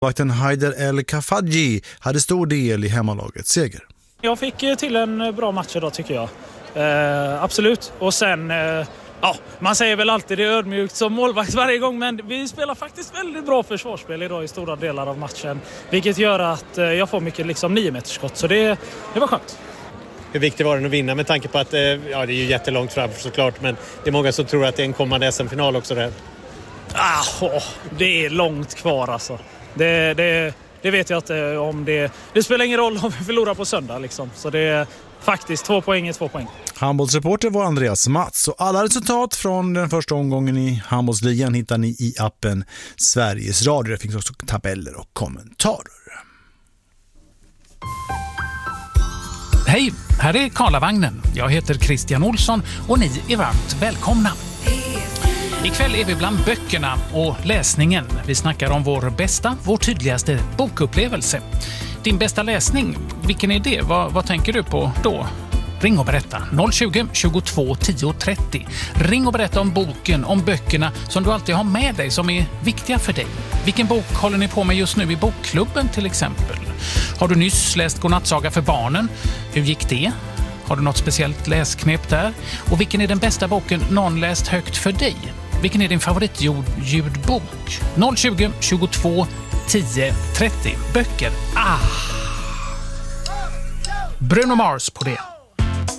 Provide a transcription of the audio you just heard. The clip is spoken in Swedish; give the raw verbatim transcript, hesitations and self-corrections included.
Vakten Haider El Kafaji hade stor del i hemmalagets seger. Jag fick till en bra match idag tycker jag. Eh, absolut. Och sen, eh, ja, man säger väl alltid det är ödmjukt som målvakt varje gång. Men vi spelar faktiskt väldigt bra försvarsspel idag i stora delar av matchen. Vilket gör att eh, jag får mycket liksom nio meters skott. Så det, det var skönt. Hur viktigt var det att vinna med tanke på att, eh, ja det är ju jättelångt fram såklart. Men det är många som tror att det är en kommande S M-final också där. Ah, oh, det är långt kvar alltså. Det, det, det vet jag inte om det... Det spelar ingen roll om vi förlorar på söndag liksom. Så det är faktiskt två poäng är två poäng. Handbollsreporter var Andreas Mats. Och alla resultat från den första omgången i handbollsligan hittar ni i appen Sveriges Radio. Det finns också tabeller och kommentarer. Hej, här är Karlavagnen. Jag heter Christian Olsson och ni är varmt välkomna. Ikväll är vi bland böckerna och läsningen. Vi snackar om vår bästa, vår tydligaste bokupplevelse. Din bästa läsning, vilken är det? Vad, vad tänker du på då? Ring och berätta. noll tjugo, tjugotvå, tio, trettio. Ring och berätta om boken, om böckerna som du alltid har med dig som är viktiga för dig. Vilken bok håller ni på med just nu i bokklubben till exempel? Har du nyss läst Godnattsaga för barnen? Hur gick det? Har du något speciellt läsknep där? Och vilken är den bästa boken någon läst högt för dig? Vilken är din favoritljudbok? noll tjugo, tjugotvå, tio, trettio. Böcker. Ah! Bruno Mars på det.